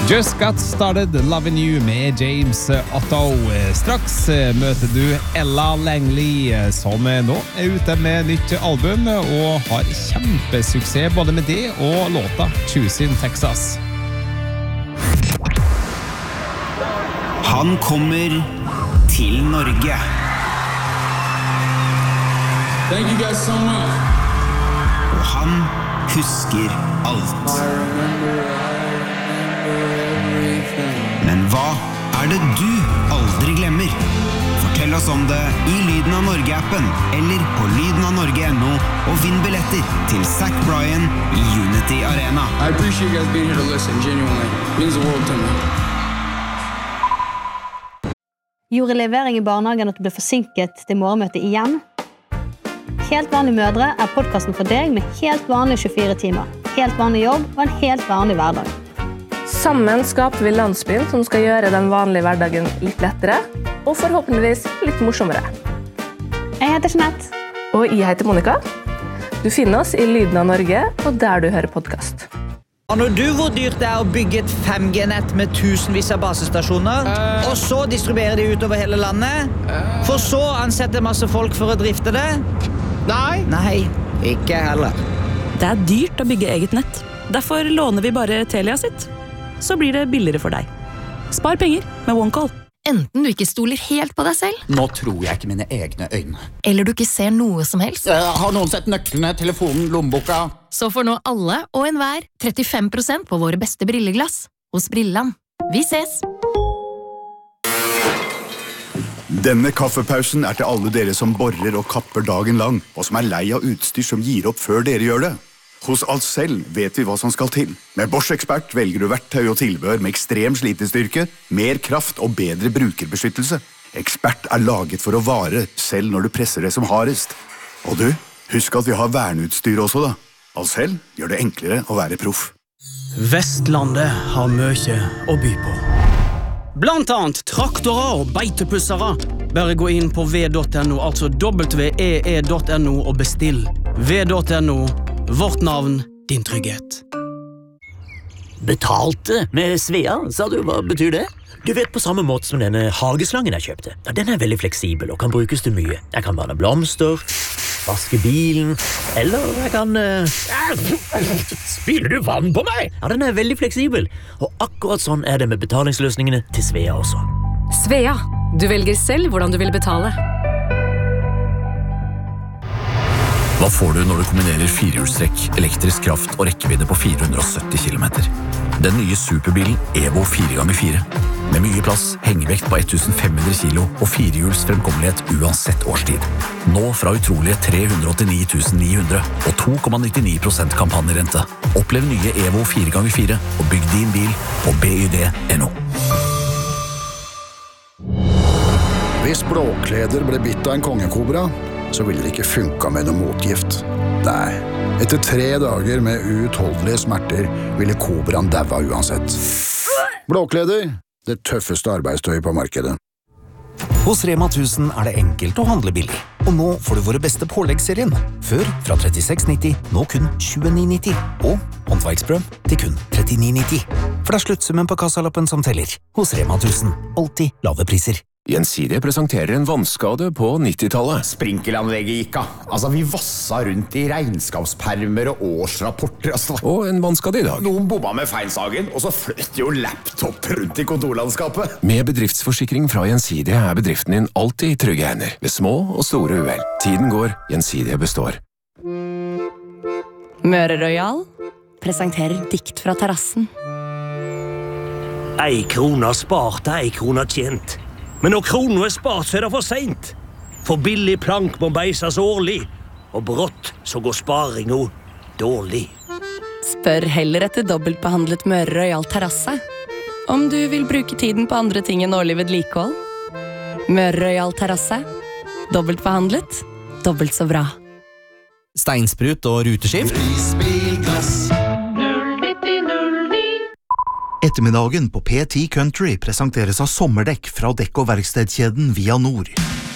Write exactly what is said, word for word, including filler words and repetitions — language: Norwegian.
Just got started loving you med James Otto. Straks møter du Ella Langley, som nå er ute med nytt album og har kjempesuksess både med det og låta Choosing Texas. Han kommer til Norge. Thank you guys so much. Og han husker alt. Men hva er det du aldri glemmer? Fortell oss om det i Lyden av Norge-appen eller på lyden av norge punktum no og vinn billetter til Zach Bryan i Unity Arena. I appreciate you guys being here to listen, genuinely. It means the world to me. Gjorde levering i barnehagen at du ble forsinket til morgenmøtet igjen? Helt vanlige mødre er podcasten for deg med helt vanlige tjuefire timer, helt vanlig jobb og en helt vanlig hverdag. Sammen skaper vi landsbyen som skal gjøre den vanlige hverdagen litt lettere, og forhåpentligvis litt morsommere. Jeg heter Jeanette. Og jeg heter Monica. Du finner oss i Lyden av Norge, og der du hører podcast. Aner du hvor dyrt det er å bygge et fem G-nett med tusenvis av basestasjoner, uh, og så distribuere de utover hele landet, uh, for så ansette masse folk for å drifte det? Nei. Nei, ikke heller. Det er dyrt å bygge eget nett. Derfor låner vi bare Telia sitt. Så blir det billigere for deg. Spar penger med OneCall. Enten du ikke stoler helt på deg selv, nå tror jeg ikke mine egne øyne, eller du ikke ser noe som helst. Har noen sett nøklene, telefonen, lommeboka? Så får nå alle og enhver trettifem prosent på våre beste brilleglass hos Brilland. Vi ses! Denne kaffepausen er til alle dere som borer og kapper dagen lang, og som er lei av utstyr som gir opp før dere gjør det. Hos Ahlsell vet vi hva som skal til. Med Bosch Expert velger du verktøy og tilbehør med ekstrem slitestyrke, mer kraft og bedre brukerbeskyttelse. Expert er laget for å vare, selv når du presser det som hardest. Og du, husk at vi har verneutstyr også da. Ahlsell gjør det enklere å være proff. Vestlandet har mye å by på. Blant annet traktorer og beitepussere. Bare gå inn på v punktum no, altså w e e punktum no og bestill. v punktum no. Vårt navn, din trygghet. Betalte med Svea, sa du, hva betyr det? Du vet på samme måte som denne hageslangen jeg kjøpte. Ja, den er veldig fleksibel og kan brukes til mye. Jeg kan vanne blomster, vaske bilen, eller jeg kan... Uh... Spiller du vann på meg? Ja, den er veldig fleksibel. Og akkurat sånn er det med betalingsløsningene til Svea også. Svea, du velger selv hvordan du vil betale. Hva får du når du kombinerer firehjulstrekk, elektrisk kraft og rekkevidde på fire hundre og sytti kilometer? Den nye superbilen Evo fire ganger fire. Med mye plass, hengevekt på tusen fem hundre kilo og firehjuls fremkommelighet uansett årstid. Nå fra utrolige tre hundre og åttini tusen ni hundre og to komma nittini prosent kampanjerente. Opplev nye Evo fire ganger fire og bygg din bil på b y d punktum no. Hvis blåkleder ble bitt av en kongekobra, så ville det ikke funka med noe motgift. Nei, etter tre dager med uutholdelige smerter ville kobraen daua uansett. Blåkleder, det tøffeste arbeidstøyet på markedet. Hos Rema tusen er det enkelt å handle billig. Og nå får du våre beste påleggsserien. Før fra trettiseks nitti, nå kun tjueni nitti. Og håndverksbrød til kun trettini nitti. For det er sluttsummen på kassalappen som teller. Hos Rema tusen, alltid lave priser. Gjensidige presenterer en vannskade på nittitallet. Sprinkelanlegget gikk av. Altså, vi vassa rundt i regnskapspermer og årsrapporter. Altså. Og en vannskade i dag. Noen bomma med feilsagen, og så fløt jo laptop rundt i kontorlandskapet. Med bedriftsforsikring fra Gjensidige er bedriften din alltid i trygge hender. Ved små og store uhell. Tiden går, Gjensidige består. Møre Royal presenterer dikt fra terrassen. Ei krona spart, ei krona tjent. Men når kronen er spart, så er det for sent. For billig plank må beises årlig, og brått så går sparinga dårlig. Spør heller etter dobbeltbehandlet Møre Royal terrasse. Om du vil bruke tiden på andre ting enn årlig vedlikehold. Møre Royal terrasse. Dobbeltbehandlet, dobbelt så bra. Steinsprut og ruteskift. Ettermiddagen på P ti Country presenteres av sommerdekk fra dekk- og verkstedkjeden Via Nord.